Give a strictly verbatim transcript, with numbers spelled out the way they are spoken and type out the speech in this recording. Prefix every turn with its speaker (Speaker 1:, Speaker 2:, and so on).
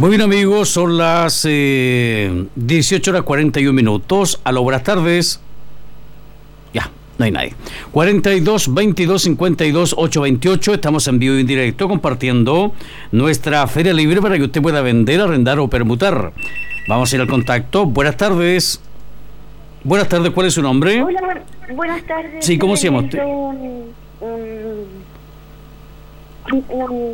Speaker 1: Muy bien, amigos, son las eh, dieciocho horas cuarenta y un minutos. Aló, buenas tardes. Ya, no hay nadie. cuarenta y dos, veintidós, cincuenta y dos, ochocientos veintiocho. Estamos en vivo y en directo compartiendo nuestra feria libre para que usted pueda vender, arrendar o permutar. Vamos a ir al contacto. Buenas tardes. Buenas tardes, ¿cuál es su nombre?
Speaker 2: Hola, bu- buenas tardes.
Speaker 1: Sí, ¿cómo se llama usted?
Speaker 2: Un, un, un, un